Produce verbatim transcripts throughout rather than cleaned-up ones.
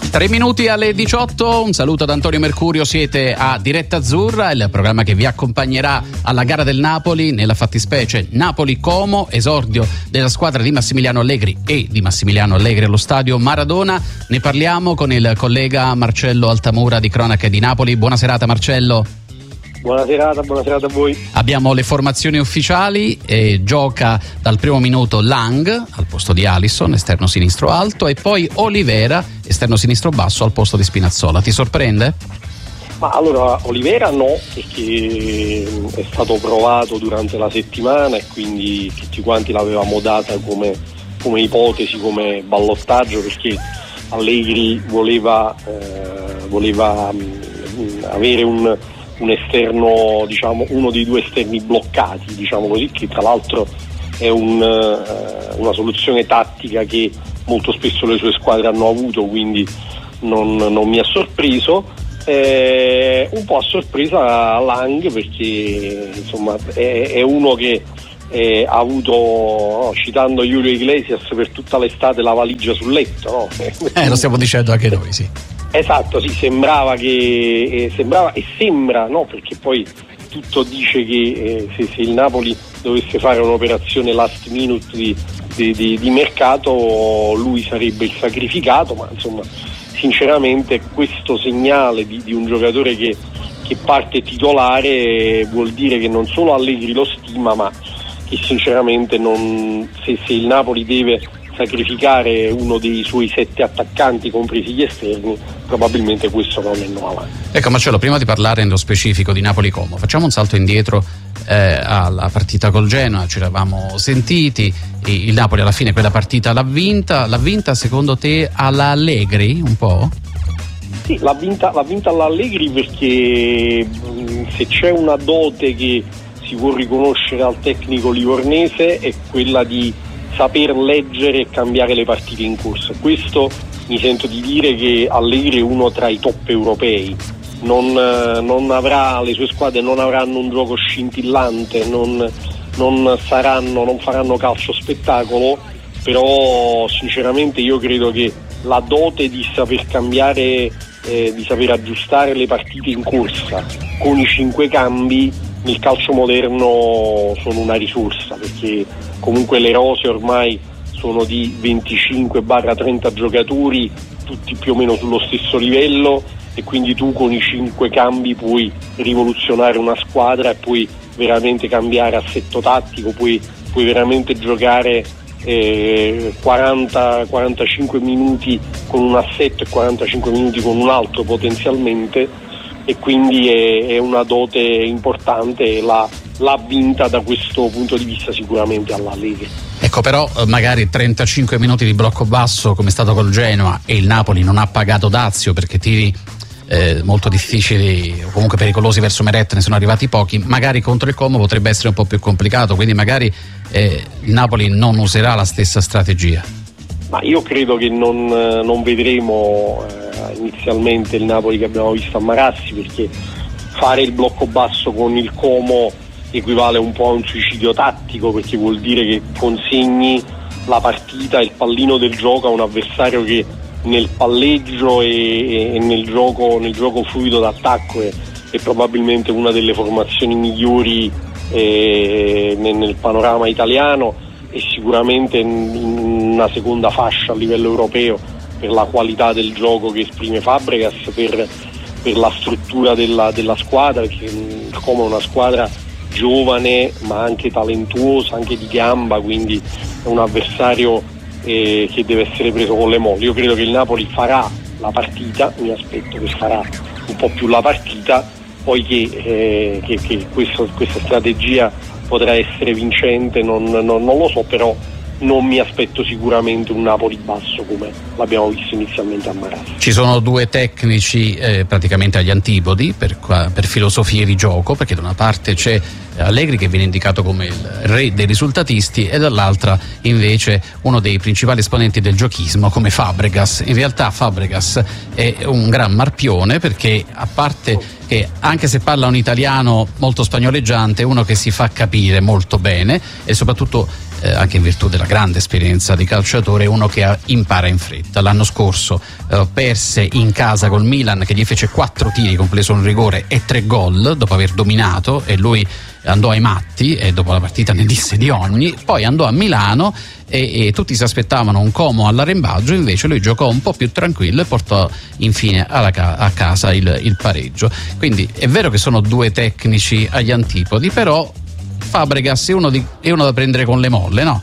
Tre minuti alle diciotto, un saluto ad Antonio Mercurio, siete a Diretta Azzurra, il programma che vi accompagnerà alla gara del Napoli, nella fattispecie Napoli-Como, esordio della squadra di Massimiliano Allegri e di Massimiliano Allegri allo stadio Maradona. Ne parliamo con il collega Marcello Altamura di Cronache di Napoli. Buona serata Marcello. Buona serata, buona serata a voi. Abbiamo le formazioni ufficiali e gioca dal primo minuto Lang al posto di Alisson, esterno sinistro alto, e poi Olivera, esterno sinistro basso al posto di Spinazzola. Ti sorprende? Ma allora Olivera no, perché è stato provato durante la settimana e quindi tutti quanti l'avevamo data come, come ipotesi, come ballottaggio, perché Allegri voleva, eh, voleva mh, avere un un esterno, diciamo uno dei due esterni bloccati, diciamo così, che tra l'altro è un, uh, una soluzione tattica che molto spesso le sue squadre hanno avuto, quindi non, non mi ha sorpreso. Eh, un po' a sorpresa Lang, perché insomma è, è uno che eh, ha avuto, no, citando Julio Iglesias, per tutta l'estate la valigia sul letto, no? Eh, lo stiamo dicendo anche noi, sì. Esatto, sì, sembrava che eh, sembrava e sembra, no, perché poi tutto dice che eh, se, se il Napoli dovesse fare un'operazione last minute di, di, di, di mercato, lui sarebbe il sacrificato, ma insomma sinceramente questo segnale di, di un giocatore che, che parte titolare vuol dire che non solo Allegri lo stima, ma che sinceramente non, se, se il Napoli deve sacrificare uno dei suoi sette attaccanti, compresi gli esterni, probabilmente questo non è nuovo. Ecco Marcello, prima di parlare nello specifico di Napoli-Como, facciamo un salto indietro eh, alla partita col Genoa. Ci eravamo sentiti, il Napoli alla fine quella partita l'ha vinta, l'ha vinta secondo te alla Allegri un po'? Sì, l'ha vinta, l'ha vinta all'Allegri perché mh, se c'è una dote che si può riconoscere al tecnico livornese è quella di saper leggere e cambiare le partite in corsa. Questo mi sento di dire che Allegri è uno tra i top europei. Non, non avrà, le sue squadre non avranno un gioco scintillante, non, non saranno, non faranno calcio spettacolo, però sinceramente io credo che la dote di saper cambiare, eh, di saper aggiustare le partite in corsa con i cinque cambi nel calcio moderno sono una risorsa, perché comunque le rose ormai sono di venticinque trenta giocatori, tutti più o meno sullo stesso livello, e quindi tu con i cinque cambi puoi rivoluzionare una squadra e puoi veramente cambiare assetto tattico, puoi, puoi veramente giocare eh, quaranta quarantacinque minuti con un assetto e quarantacinque minuti con un altro potenzialmente, e quindi è, è una dote importante e l'ha, l'ha vinta da questo punto di vista sicuramente all'Allegri. Ecco, però magari trentacinque minuti di blocco basso come è stato col Genoa, e il Napoli non ha pagato dazio perché tiri eh, molto difficili o comunque pericolosi verso Meret ne sono arrivati pochi, magari contro il Como potrebbe essere un po' più complicato, quindi magari eh, il Napoli non userà la stessa strategia. Ma io credo che non, non vedremo eh, inizialmente il Napoli che abbiamo visto a Marassi, perché fare il blocco basso con il Como equivale un po' a un suicidio tattico, perché vuol dire che consegni la partita e il pallino del gioco a un avversario che nel palleggio e, e nel gioco nel gioco fluido d'attacco è, è probabilmente una delle formazioni migliori eh, nel, nel panorama italiano, e sicuramente in una seconda fascia a livello europeo per la qualità del gioco che esprime Fabregas, per, per la struttura della, della squadra, perché il Como è una squadra giovane ma anche talentuosa, anche di gamba, quindi è un avversario eh, che deve essere preso con le molle. Io credo che il Napoli farà la partita, mi aspetto che farà un po' più la partita, poi che, eh, che, che questo, questa strategia potrà essere vincente, non, non, non lo so, però non mi aspetto sicuramente un Napoli basso come l'abbiamo visto inizialmente a Marassi. Ci sono due tecnici eh, praticamente agli antipodi per, per filosofie di gioco, perché da una parte c'è Allegri che viene indicato come il re dei risultatisti e dall'altra invece uno dei principali esponenti del giochismo come Fabregas. In realtà Fabregas è un gran marpione, perché a parte che anche se parla un italiano molto spagnoleggiante, uno che si fa capire molto bene e soprattutto eh, anche in virtù della grande esperienza di calciatore, uno che ha, impara in fretta. L'anno scorso eh, perse in casa col Milan, che gli fece quattro tiri, compreso un rigore, e tre gol dopo aver dominato, e lui andò ai matti e dopo la partita ne disse di ogni. Poi andò a Milano e, e tutti si aspettavano un Como all'arrembaggio, invece lui giocò un po' più tranquillo e portò infine alla ca- a casa il, il pareggio. Quindi è vero che sono due tecnici agli antipodi, però Fabregas è uno, di, è uno da prendere con le molle, no?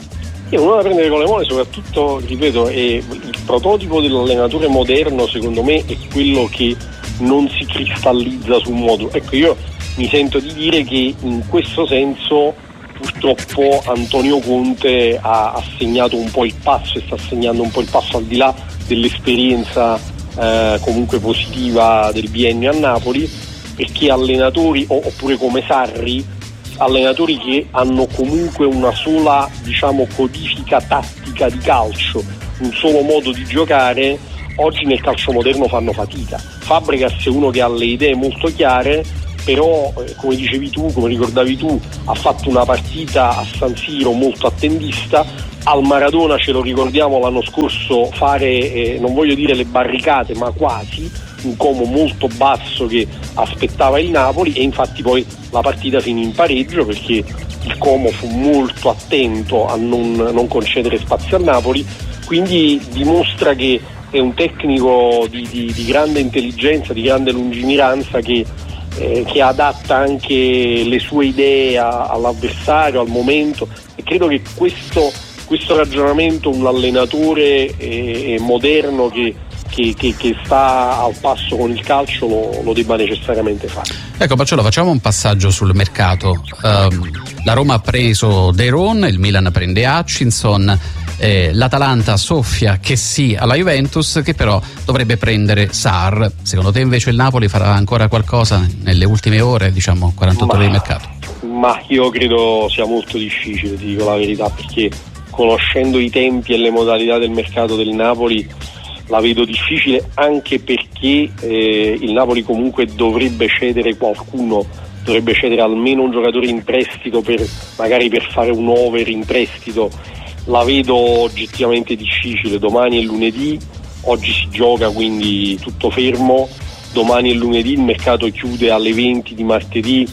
È uno da prendere con le molle, soprattutto, ripeto, è il prototipo dell'allenatore moderno, secondo me, è quello che non si cristallizza su un modo. Ecco, io mi sento di dire che in questo senso purtroppo Antonio Conte ha, ha segnato un po' il passo e sta segnando un po' il passo, al di là dell'esperienza eh, comunque positiva del biennio a Napoli, perché allenatori o, oppure come Sarri, allenatori che hanno comunque una sola, diciamo, codifica tattica di calcio, un solo modo di giocare, oggi nel calcio moderno fanno fatica. Fabregas è uno che ha le idee molto chiare, però eh, come dicevi tu, come ricordavi tu, ha fatto una partita a San Siro molto attendista. Al Maradona, ce lo ricordiamo l'anno scorso, fare, eh, non voglio dire le barricate, ma quasi, un Como molto basso che aspettava il Napoli, e infatti poi la partita finì in pareggio perché il Como fu molto attento a non, non concedere spazio al Napoli. Quindi dimostra che è un tecnico di, di, di grande intelligenza, di grande lungimiranza, che Eh, che adatta anche le sue idee a, all'avversario, al momento, e credo che questo, questo ragionamento un allenatore eh, moderno che, che, che, che sta al passo con il calcio lo, lo debba necessariamente fare. Ecco Paciolo, facciamo un passaggio sul mercato. Um, la Roma ha preso De Roon, il Milan prende Hutchinson, Eh, l'Atalanta soffia che sì alla Juventus, che però dovrebbe prendere Sarr. Secondo te invece il Napoli farà ancora qualcosa nelle ultime ore, diciamo quarantotto ore di mercato? Ma io credo sia molto difficile, ti dico la verità, perché conoscendo i tempi e le modalità del mercato del Napoli la vedo difficile, anche perché eh, il Napoli comunque dovrebbe cedere qualcuno, dovrebbe cedere almeno un giocatore in prestito, per magari per fare un over in prestito. La vedo oggettivamente difficile. Domani è lunedì, oggi si gioca, quindi tutto fermo. Domani è lunedì, il mercato chiude alle venti di martedì.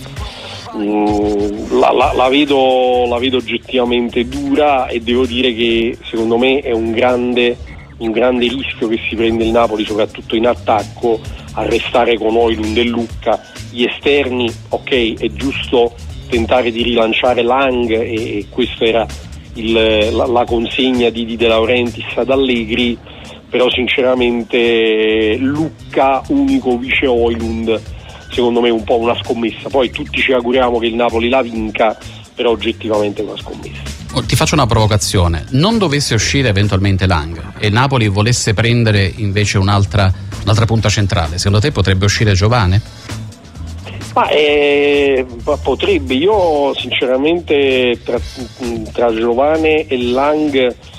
Mm, la, la, la, vedo, la vedo oggettivamente dura, e devo dire che secondo me è un grande, un grande rischio che si prende il Napoli, soprattutto in attacco, a restare con Højlund e Lucca. Gli esterni, ok, è giusto tentare di rilanciare Lang, e, e questo era Il, la, la consegna di, di De Laurentiis ad Allegri, però sinceramente Lucca unico vice Højlund secondo me è un po' una scommessa. Poi tutti ci auguriamo che il Napoli la vinca, però oggettivamente è una scommessa. Oh, ti faccio una provocazione: non dovesse uscire eventualmente Lang e il Napoli volesse prendere invece un'altra, un'altra punta centrale, secondo te potrebbe uscire Giovane? Ma eh, potrebbe. Io sinceramente tra, tra Giovane e Lang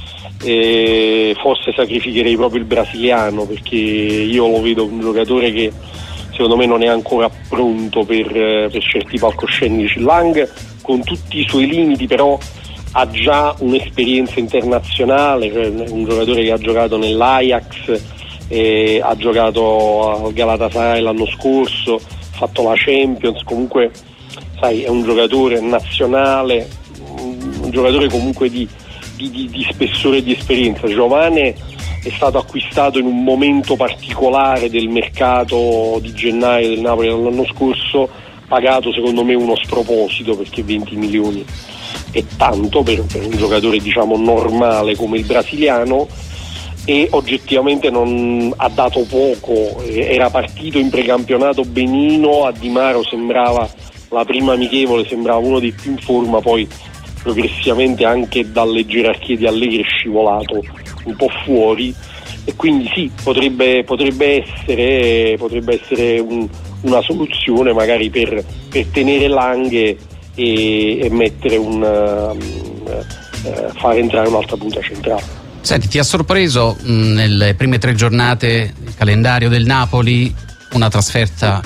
eh, forse sacrificherei proprio il brasiliano, perché io lo vedo un giocatore che secondo me non è ancora pronto per, per certi palcoscenici. Lang, con tutti i suoi limiti, però ha già un'esperienza internazionale, cioè un giocatore che ha giocato nell'Ajax, eh, ha giocato al Galatasaray l'anno scorso, fatto la Champions, comunque sai, è un giocatore nazionale, un giocatore comunque di, di, di, di spessore e di esperienza. Giovane è stato acquistato in un momento particolare del mercato di gennaio del Napoli dell'anno scorso, pagato secondo me uno sproposito, perché venti milioni è tanto per, per un giocatore diciamo normale come il brasiliano, e oggettivamente non ha dato poco. Era partito in precampionato benino, a Di Maro sembrava, la prima amichevole sembrava uno dei più in forma, poi progressivamente anche dalle gerarchie di Allegri è scivolato un po' fuori, e quindi sì, potrebbe, potrebbe essere, potrebbe essere un, una soluzione magari per, per tenere Langhe e, e mettere un uh, uh, fare entrare un'altra punta centrale. Senti, ti ha sorpreso mh, nelle prime tre giornate il calendario del Napoli una trasferta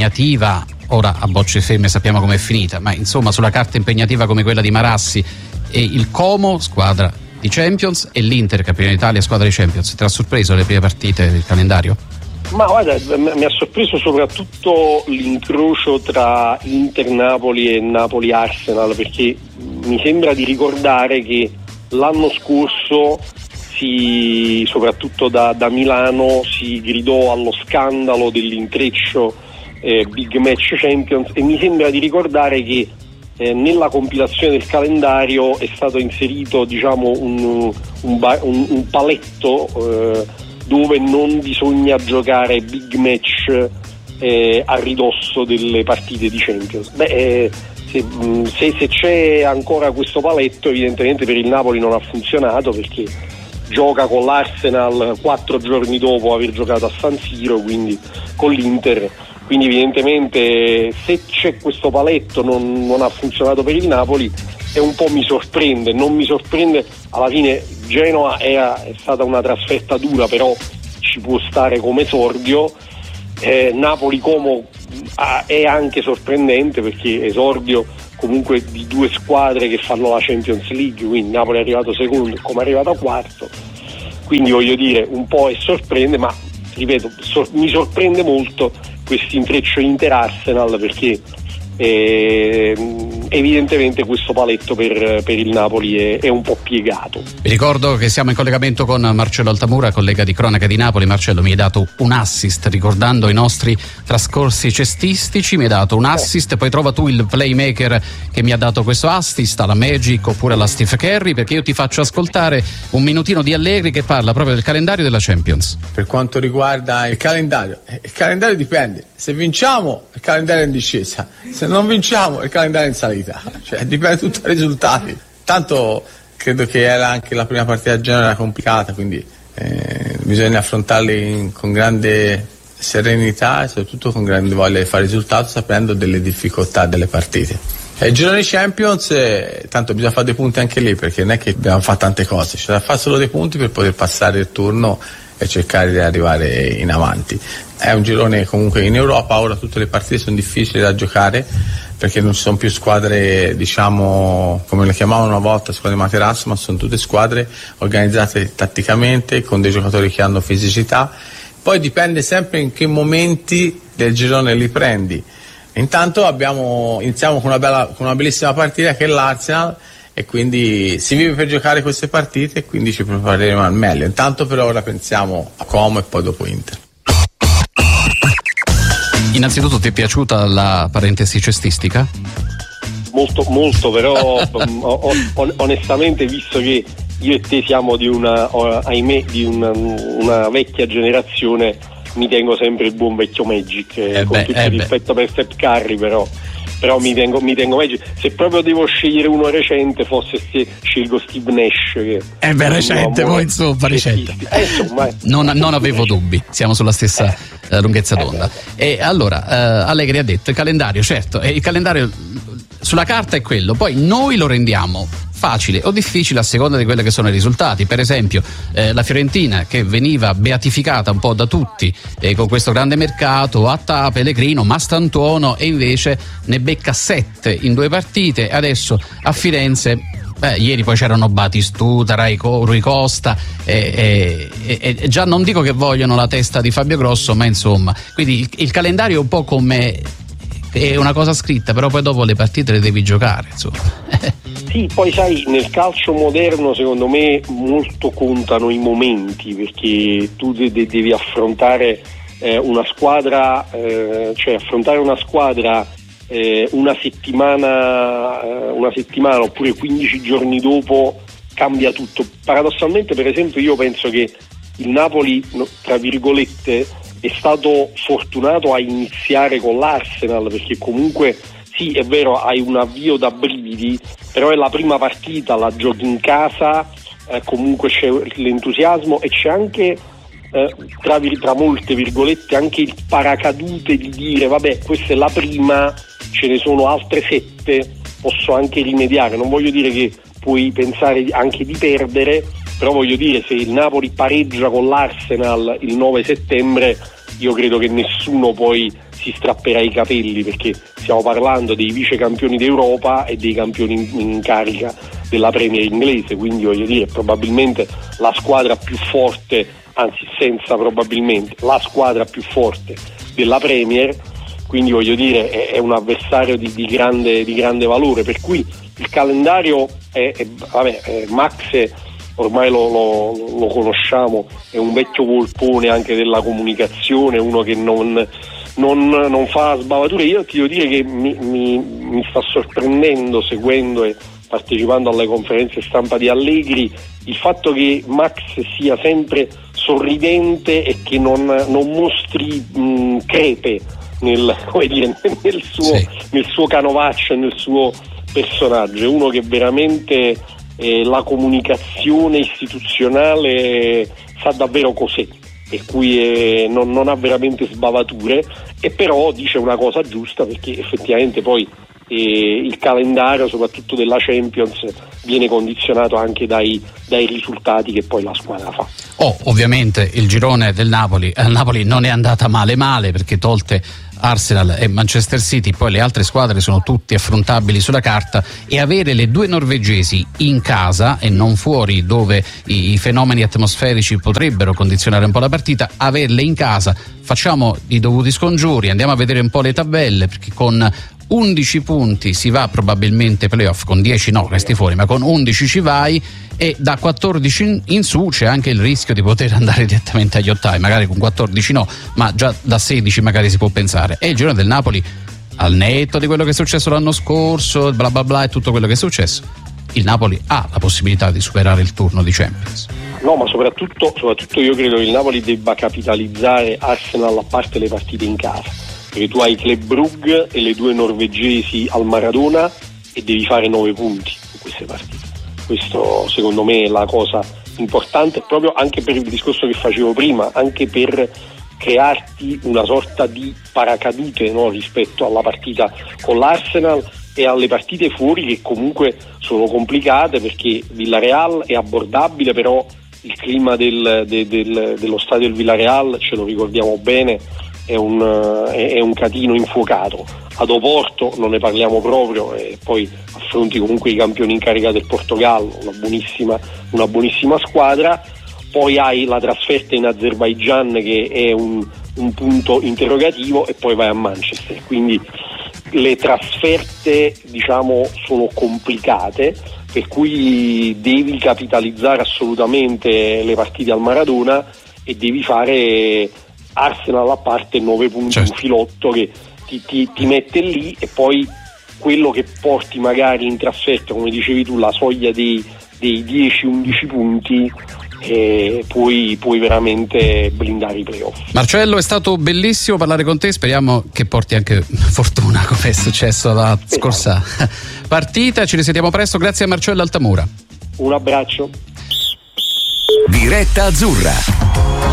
impegnativa? Ora a bocce ferme sappiamo com'è finita, ma insomma sulla carta impegnativa come quella di Marassi, e il Como, squadra di Champions, e l'Inter, campione d'Italia, squadra di Champions. Ti ha sorpreso le prime partite del calendario? Ma guarda, mi ha sorpreso soprattutto l'incrocio tra Inter-Napoli e Napoli-Arsenal, perché mi sembra di ricordare che l'anno scorso si, soprattutto da, da Milano, si gridò allo scandalo dell'intreccio eh, Big Match Champions, e mi sembra di ricordare che eh, nella compilazione del calendario è stato inserito, diciamo, un, un, un, un paletto eh, dove non bisogna giocare big match eh, a ridosso delle partite di Champions. Beh, eh, se, se, se c'è ancora questo paletto, evidentemente per il Napoli non ha funzionato, perché gioca con l'Arsenal quattro giorni dopo aver giocato a San Siro, quindi con l'Inter, quindi evidentemente se c'è questo paletto non, non ha funzionato per il Napoli, e un po' mi sorprende, non mi sorprende, alla fine Genoa è, è stata una trasferta dura, però ci può stare come esordio. eh, Napoli-Como è anche sorprendente, perché esordio comunque di due squadre che fanno la Champions League, quindi Napoli è arrivato secondo, Como è arrivato quarto, quindi voglio dire un po' è sorprende, ma ripeto, sor- mi sorprende molto questo intreccio Inter-Arsenal, perché E, evidentemente questo paletto per, per il Napoli è, è un po' piegato. Vi ricordo che siamo in collegamento con Marcello Altamura, collega di Cronaca di Napoli. Marcello, mi hai dato un assist ricordando i nostri trascorsi cestistici, mi hai dato un assist, eh. Poi trova tu il playmaker che mi ha dato questo assist, alla Magic oppure alla Steve Curry, perché io ti faccio ascoltare un minutino di Allegri che parla proprio del calendario della Champions. Per quanto riguarda il calendario, il calendario dipende, se vinciamo il calendario è in discesa, se non vinciamo il calendario è in salita, cioè dipende tutto dai risultati. Tanto credo che era anche la prima partita a Genova era complicata, quindi eh, bisogna affrontarli in, con grande serenità e soprattutto con grande voglia di fare risultato, sapendo delle difficoltà delle partite. E il girone Champions, eh, tanto bisogna fare dei punti anche lì, perché non è che dobbiamo fare tante cose, c'è da fare solo dei punti per poter passare il turno e cercare di arrivare in avanti. È un girone comunque in Europa, ora tutte le partite sono difficili da giocare, perché non ci sono più squadre, diciamo, come le chiamavano una volta, squadre materasso, ma sono tutte squadre organizzate tatticamente, con dei giocatori che hanno fisicità. Poi dipende sempre in che momenti del girone li prendi. Intanto abbiamo, iniziamo con una, bella, con una bellissima partita che è l'Arsenal, e quindi si vive per giocare queste partite e quindi ci prepareremo al meglio. Intanto per ora pensiamo a Como e poi dopo Inter. Innanzitutto, ti è piaciuta la parentesi cestistica? Molto, molto, però on- onestamente, visto che io e te siamo di una, ahimè, di una, una vecchia generazione, mi tengo sempre il buon vecchio Magic, eh, eh con beh, tutto eh il rispetto per Steph Curry, però però mi tengo, mi tengo Magic. Se proprio devo scegliere uno recente, forse se scelgo Steve Nash, che è beh, recente, poi insomma recente, eh, insomma, eh. non, non avevo dubbi, siamo sulla stessa eh, lunghezza d'onda. E allora eh, Allegri ha detto il calendario, certo, e il calendario sulla carta è quello, poi noi lo rendiamo facile o difficile a seconda di quelli che sono i risultati. Per esempio eh, la Fiorentina, che veniva beatificata un po' da tutti eh, con questo grande mercato, Attà, Pellegrino, Mastantuono, e invece ne becca sette in due partite. Adesso a Firenze, beh, ieri poi c'erano Batistuta, Raico, Rui Costa, e, e, e, e già non dico che vogliono la testa di Fabio Grosso, ma insomma, quindi il, il calendario è un po' come è una cosa scritta, però poi dopo le partite le devi giocare, insomma. Sì, poi sai, nel calcio moderno secondo me molto contano i momenti, perché tu de- de- devi affrontare eh, una squadra, eh, cioè affrontare una squadra eh, una settimana, eh, una settimana oppure quindici giorni dopo cambia tutto. Paradossalmente, per esempio, io penso che il Napoli, tra virgolette, è stato fortunato a iniziare con l'Arsenal, perché comunque sì, è vero, hai un avvio da brividi, però è la prima partita, la giochi in casa, eh, comunque c'è l'entusiasmo e c'è anche, eh, tra, tra molte virgolette, anche il paracadute di dire vabbè, questa è la prima, ce ne sono altre sette, posso anche rimediare. Non voglio dire che puoi pensare anche di perdere, però voglio dire, se il Napoli pareggia con l'Arsenal il nove settembre, io credo che nessuno poi si strapperà i capelli, perché stiamo parlando dei vice campioni d'Europa e dei campioni in, in carica della Premier inglese, quindi voglio dire probabilmente la squadra più forte, anzi senza probabilmente, la squadra più forte della Premier, quindi voglio dire è, è un avversario di, di, grande, di grande valore, per cui il calendario è, è, vabbè, è Max è, ormai lo, lo, lo conosciamo, è un vecchio volpone anche della comunicazione, uno che non, non, non fa sbavature. Io ti devo dire che mi, mi, mi sta sorprendendo, seguendo e partecipando alle conferenze stampa di Allegri, il fatto che Max sia sempre sorridente e che non, non mostri mh, crepe nel, come dire, nel, suo, sì. nel suo canovaccio, nel suo personaggio. È uno che veramente eh, la comunicazione istituzionale sa davvero cos'è, per cui eh, non, non ha veramente sbavature, e però dice una cosa giusta, perché effettivamente poi eh, il calendario soprattutto della Champions viene condizionato anche dai, dai risultati che poi la squadra fa. Oh, ovviamente il girone del Napoli, al Napoli non è andata male male, perché tolte Arsenal e Manchester City poi le altre squadre sono tutte affrontabili sulla carta, e avere le due norvegesi in casa e non fuori, dove i, i fenomeni atmosferici potrebbero condizionare un po' la partita, averle in casa, facciamo i dovuti scongiuri, andiamo a vedere un po' le tabelle, perché con undici punti si va probabilmente playoff, con dieci no, resti fuori, ma con undici ci vai, e da quattordici in su c'è anche il rischio di poter andare direttamente agli ottavi, magari con quattordici no, ma già da sedici magari si può pensare. E il girone del Napoli, al netto di quello che è successo l'anno scorso, bla bla bla e tutto quello che è successo, il Napoli ha la possibilità di superare il turno di Champions. No, ma soprattutto, soprattutto io credo che il Napoli debba capitalizzare Arsenal, a parte le partite in casa, perché tu hai Club Brugge e le due norvegesi al Maradona e devi fare nove punti in queste partite. Questo secondo me è la cosa importante, proprio anche per il discorso che facevo prima, anche per crearti una sorta di paracadute, no, rispetto alla partita con l'Arsenal e alle partite fuori, che comunque sono complicate, perché Villarreal è abbordabile, però il clima del, de, del, dello stadio del Villarreal, ce lo ricordiamo bene, è un, è un catino infuocato. Ad Oporto non ne parliamo proprio, e poi affronti comunque i campioni in carica del Portogallo, una buonissima, una buonissima squadra. Poi hai la trasferta in Azerbaigian, che è un, un punto interrogativo, e poi vai a Manchester, quindi le trasferte diciamo sono complicate, per cui devi capitalizzare assolutamente le partite al Maradona e devi fare Arsenal a parte nove punti, certo. Un filotto che ti, ti, ti mette lì, e poi quello che porti magari in trasferta, come dicevi tu, la soglia dei, dei dieci undici punti, e puoi, puoi veramente blindare i playoff. Marcello, è stato bellissimo parlare con te, speriamo che porti anche fortuna, come è successo la scorsa partita. Ci risentiamo presto, grazie a Marcello Altamura. Un abbraccio. Diretta Azzurra.